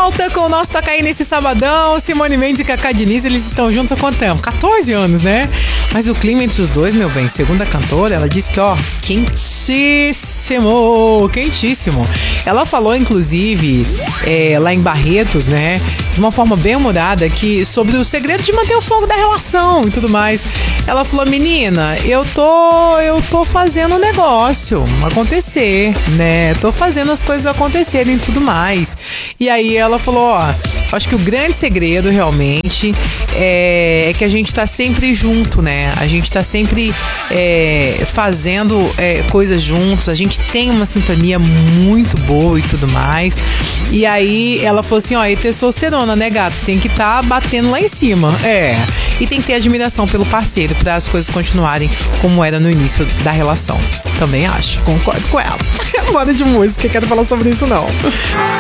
volta com o nosso Tá Caindo nesse sabadão. Simone Mendes e Cacá Diniz, eles estão juntos há quanto tempo? 14 anos, né? Mas o clima entre os dois, meu bem, segundo a cantora, ela disse que, ó, quentíssimo, quentíssimo. Ela falou, inclusive, lá em Barretos, né, de uma forma bem humorada, que sobre o segredo de manter o fogo da relação e tudo mais. Ela falou, menina, eu tô fazendo o negócio acontecer, né? Tô fazendo as coisas acontecerem e tudo mais. E aí ela falou, ó, acho que o grande segredo realmente é que a gente tá sempre junto, né? A gente tá sempre fazendo coisas juntos, a gente tem uma sintonia muito boa e tudo mais. E aí ela falou assim, ó, e testosterona, né, gato? Tem que tá batendo lá em cima. E tem que ter admiração pelo parceiro para as coisas continuarem como era no início da relação. Também acho, concordo com ela. Moda de música, quero falar sobre isso não.